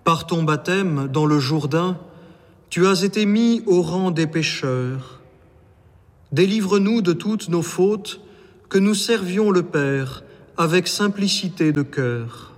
Par ton baptême dans le Jourdain, tu as été mis au rang des pécheurs. Délivre-nous de toutes nos fautes, que nous servions le Père avec simplicité de cœur.